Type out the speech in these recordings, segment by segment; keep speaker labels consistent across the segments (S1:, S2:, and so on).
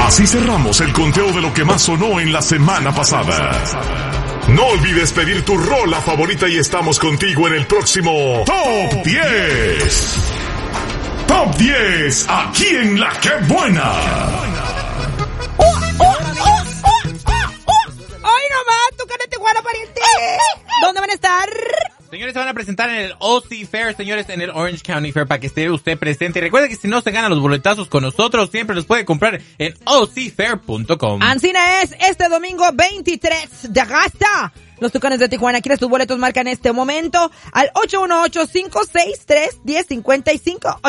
S1: Así cerramos el conteo de lo que más sonó en la semana pasada. No olvides pedir tu rola favorita y estamos contigo en el próximo Top 10. Top 10, aquí en La Que Buena.
S2: ¡Hoy nomás! ¡Tu cara de Tijuana, pariente! ¿Dónde van a estar?
S3: Señores, se van a presentar en el OC Fair, señores, en el Orange County Fair, para que esté usted presente. Y recuerde que si no se ganan los boletazos con nosotros, siempre los puede comprar en ocfair.com.
S2: Ancina es este domingo 23 de agosto. Los Tucanes de Tijuana. ¿Quieres tus boletos? Marca en este momento al 818-563-1055.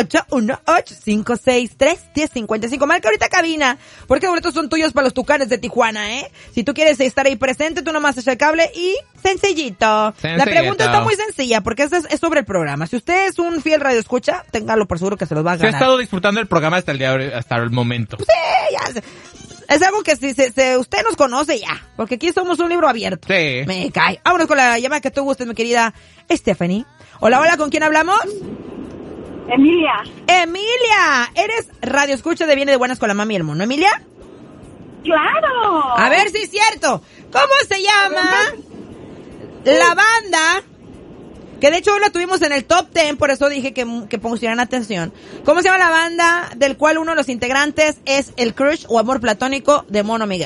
S2: 818-563-1055. Marca ahorita cabina, porque los boletos son tuyos para los Tucanes de Tijuana, ¿eh? Si tú quieres estar ahí presente, tú nomás echa el cable y sencillito. La pregunta está muy sencilla, porque es sobre el programa. Si usted es un fiel radioescucha, téngalo por seguro que se los va a ganar.
S3: Se ha estado disfrutando el programa hasta el momento.
S2: Sí, ya. Es algo que si usted nos conoce ya, porque aquí somos un libro abierto.
S3: Sí.
S2: Me cae. Vámonos con la llamada que tú gustes, mi querida Stephanie. Hola, hola, ¿con quién hablamos?
S4: Emilia.
S2: Emilia, eres radioescucha de Viene de Buenas con la Mami y el Mono, ¿Emilia?
S4: ¡Claro!
S2: A ver si es cierto. ¿Cómo se llama la banda? Que de hecho hoy la tuvimos en el top 10, por eso dije que pusieran atención. ¿Cómo se llama la banda del cual uno de los integrantes es el crush o amor platónico de Mono Miguel?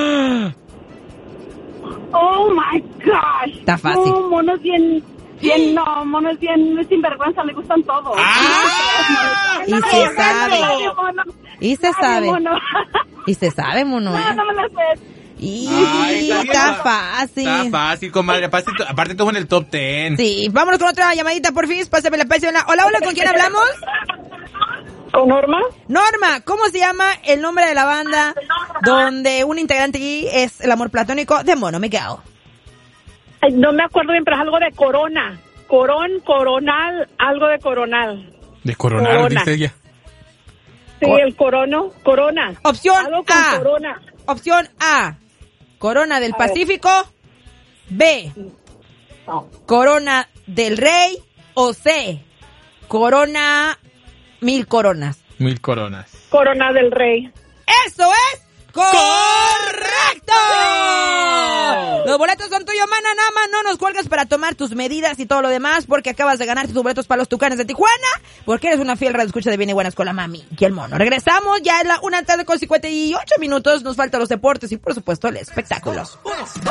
S4: ¡Oh, my gosh!
S2: Está fácil.
S4: No, Mono es bien sinvergüenza, le gustan todos.
S2: Y se sabe. Y se sabe. Y se sabe, Mono.
S4: No me lo sé.
S2: Y está fácil.
S3: Está fácil, comadre. Aparte todo en el top 10.
S2: Sí, vámonos con otra llamadita, por fin. Pásame la página. Hola, hola, ¿con quién hablamos?
S4: ¿Con Norma?
S2: Norma, ¿cómo se llama el nombre de la banda donde un integrante allí es el amor platónico de Mono Miguel?
S4: Ay, no me acuerdo bien, pero es algo de Corona. Coronal, algo de Coronal.
S3: De Coronal, dice ella.
S4: Sí, el Corona.
S2: Opción
S4: algo con
S2: A.
S4: Corona.
S2: Opción A. Corona del Pacífico. B.
S4: No.
S2: Corona del Rey. O C. Corona 1000 coronas.
S3: 1000 coronas.
S4: Corona del Rey.
S2: ¡Eso es correcto! Los boletos son tuyos, mana, nada más no nos cuelgues para tomar tus medidas y todo lo demás, porque acabas de ganar tus boletos para los Tucanes de Tijuana, porque eres una fiel radioescucha de Viene Buenas con la Mami y el Mono. Regresamos, ya es la 1:58 p.m, nos faltan los deportes y por supuesto el espectáculo.